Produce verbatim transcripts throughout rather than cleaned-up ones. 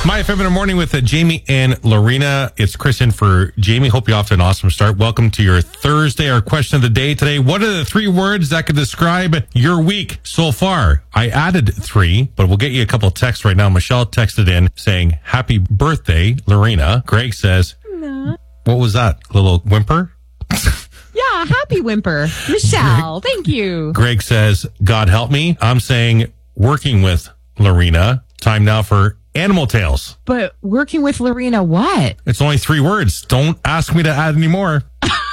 My F M in the morning with uh, Jamie and Lorena. It's Chris in for Jamie. Hope you're off to an awesome start. Welcome to your Thursday. Our question of the day today. What are the three words that could describe your week so far? I added three, but we'll get you a couple of texts right now. Michelle texted in saying, happy birthday, Lorena. Greg says, no. What was that? A little whimper? Yeah, happy whimper. Michelle, thank you. Greg says, God help me. I'm saying working with Lorena. Time now for Animal Tales. But working with Lorena, what? It's only three words. Don't ask me to add any more.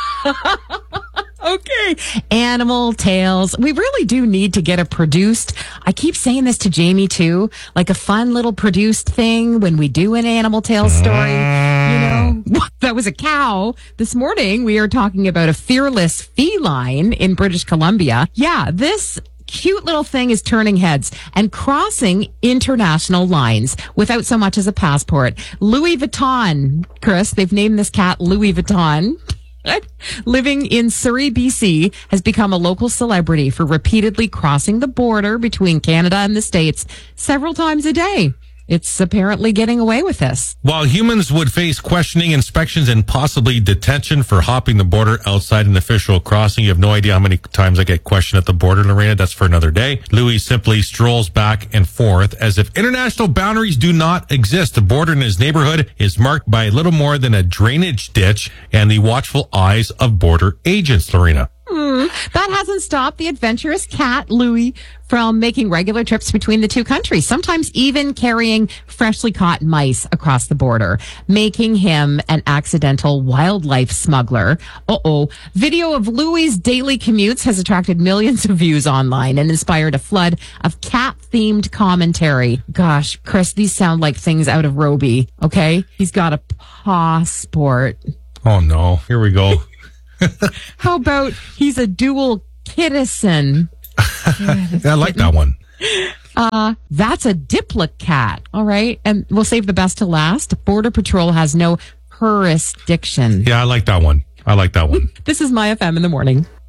Okay. Animal Tales. We really do need to get a produced, I keep saying this to Jamie too, like a fun little produced thing when we do an Animal Tales story. You know, that was a cow. This morning we are talking about a fearless feline in British Columbia. Yeah, this cute little thing is turning heads and crossing international lines without so much as a passport. Louis Vuitton, Chris, they've named this cat Louis Vuitton. Living in Surrey, B C, has become a local celebrity for repeatedly crossing the border between Canada and the States several times a day. It's apparently getting away with this. While humans would face questioning, inspections, and possibly detention for hopping the border outside an official crossing, you have no idea how many times I get questioned at the border, Lorena. That's for another day. Louis simply strolls back and forth as if international boundaries do not exist. The border in his neighborhood is marked by little more than a drainage ditch and the watchful eyes of border agents, Lorena. Mm, that hasn't stopped the adventurous cat, Louis, from making regular trips between the two countries, sometimes even carrying freshly caught mice across the border, making him an accidental wildlife smuggler. Uh-oh. Video of Louis' daily commutes has attracted millions of views online and inspired a flood of cat-themed commentary. Gosh, Chris, these sound like things out of Roby, okay? He's got a passport. Oh, no. Here we go. How about he's a dual citizen? I like that one. Uh, that's a diplocat. All right. And we'll save the best to last. Border Patrol has no jurisdiction. Yeah, I like that one. I like that one. This is My F M in the morning.